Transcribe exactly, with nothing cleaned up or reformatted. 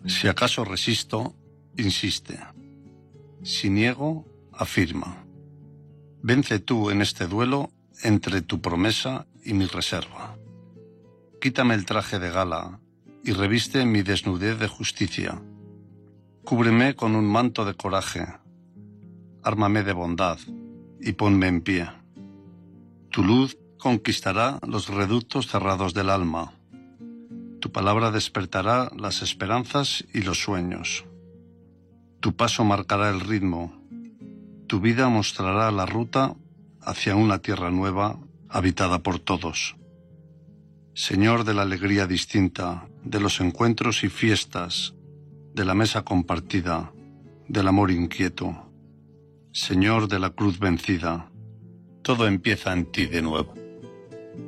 Si acaso resisto, insiste. Si niego, afirma. Vence tú en este duelo entre tu promesa y mi reserva. Quítame el traje de gala y reviste mi desnudez de justicia. Cúbreme con un manto de coraje. Ármame de bondad y ponme en pie. Tu luz conquistará los reductos cerrados del alma. Tu palabra despertará las esperanzas y los sueños. Tu paso marcará el ritmo. Tu vida mostrará la ruta hacia una tierra nueva habitada por todos. Señor de la alegría distinta, de los encuentros y fiestas, de la mesa compartida, del amor inquieto. Señor de la cruz vencida, todo empieza en ti de nuevo.